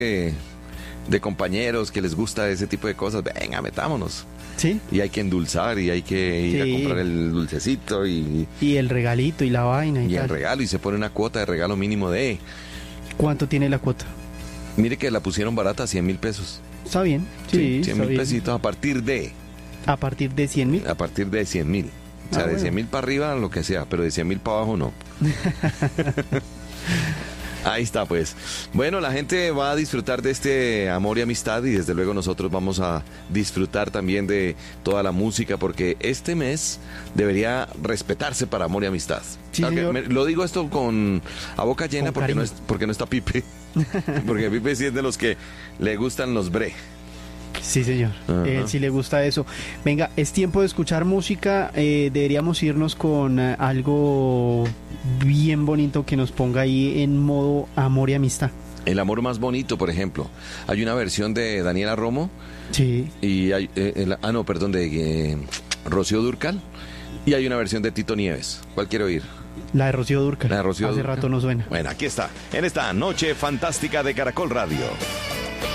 de compañeros que les gusta ese tipo de cosas, venga, metámonos. Sí. Y hay que endulzar y hay que ir Sí. a comprar el dulcecito y Y el regalito y la vaina y el tal. regalo, y se pone una cuota de regalo mínimo de... ¿Cuánto tiene la cuota? Mire que la pusieron barata, 100.000 pesos. Está bien. Sí, 100 está mil bien. pesitos a partir de A partir de 100.000. 100.000. O sea, de Bueno. 100.000 para arriba, lo que sea, pero de 100.000 para abajo no. Ahí está, pues. Bueno, la gente va a disfrutar de este amor y amistad, y desde luego nosotros vamos a disfrutar también de toda la música, porque este mes debería respetarse para amor y amistad. Sí, Aunque señor. lo digo esto a boca llena Con porque cariño. porque no está Pipe. Porque Pipe sí es de los que le gustan los bre. Sí, señor. Ajá. Si le gusta eso. Venga, es tiempo de escuchar música. Deberíamos irnos con algo bien bonito que nos ponga ahí en modo amor y amistad. El amor más bonito, por ejemplo. Hay una versión de Daniela Romo Sí. y hay, de Rocío Dúrcal, y hay una versión de Tito Nieves. ¿Cuál quiero oír? La de Rocío Dúrcal. La de Rocío Hace Dúrcal. rato no suena. Bueno, aquí está, en esta noche fantástica de Caracol Radio.